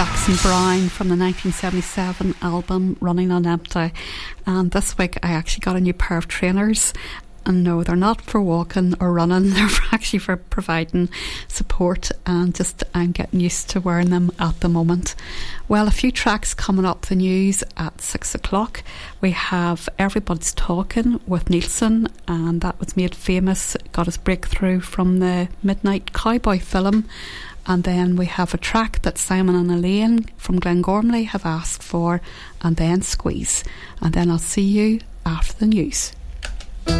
Jackson Browne from the 1977 album Running on Empty, and this week I actually got a new pair of trainers, and no, they're not for walking or running, they're actually for providing support, and just I'm getting used to wearing them at the moment. Well, a few tracks coming up the news at 6 o'clock. We have Everybody's Talking with Nielsen, and that was made famous, got his breakthrough from the Midnight Cowboy film. And then we have a track that Simon and Elaine from Glengormley have asked for, and then Squeeze. And then I'll see you after the news.